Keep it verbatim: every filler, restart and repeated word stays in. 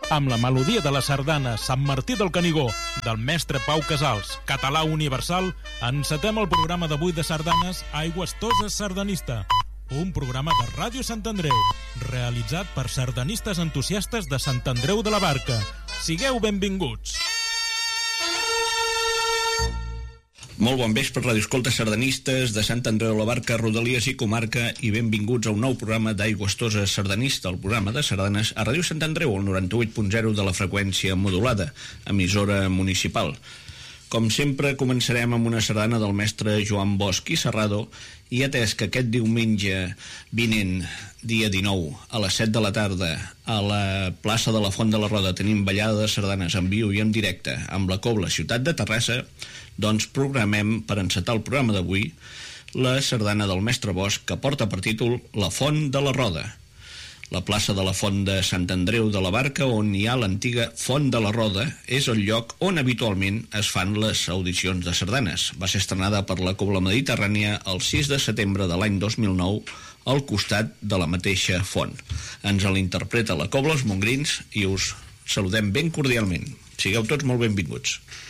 amb la melodia de la sardana Sant Martí del Canigó, del mestre Pau Casals, català universal, encetem el programa d'avui de sardanes Aigües Toses Sardanista, un programa de Ràdio Sant Andreu, realitzat per sardanistes entusiastes de Sant Andreu de la Barca. Sigueu benvinguts! Molt bon vespre, radioescoltes sardanistes de Sant Andreu de la Barca, Rodalies i Comarca, i benvinguts a un nou programa d'Aigües Toses Sardanista, el programa de sardanes a Ràdio Sant Andreu, el noranta-vuit punt zero de la freqüència modulada, emissora municipal. Com sempre, començarem amb una sardana del mestre Joan Bosch i Serrado, i atès que aquest diumenge vinent, dia dinou, a les set de la tarda, a la plaça de la Font de la Roda tenim ballada de sardanes en viu i en directe amb la Cobla Ciutat de Terrassa, doncs programem per encetar el programa d'avui la sardana del mestre Bosch que porta per títol La Font de la Roda. La plaça de la Font de Sant Andreu de la Barca, on hi ha l'antiga Font de la Roda, és el lloc on habitualment es fan les audicions de sardanes. Va ser estrenada per la Cobla Mediterrània el sis de setembre de l'any dos mil nou al costat de la mateixa font. Ens l'interpreta la Cobla Els Mongrins i us saludem ben cordialment. Sigueu tots molt benvinguts.